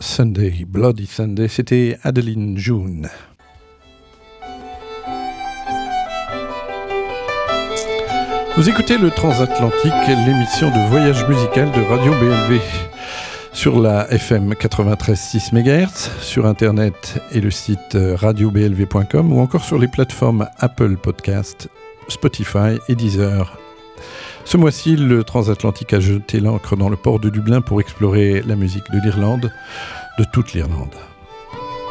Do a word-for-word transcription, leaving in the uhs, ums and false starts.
Sunday, Bloody Sunday, c'était Adeline June. Vous écoutez le Transatlantique, l'émission de voyage musical de Radio B L V. Sur la F M quatre-vingt-treize virgule six mégahertz, sur Internet et le site radio b l v point com ou encore sur les plateformes Apple Podcast, Spotify et Deezer. Ce mois-ci, le Transatlantique a jeté l'ancre dans le port de Dublin pour explorer la musique de l'Irlande, de toute l'Irlande.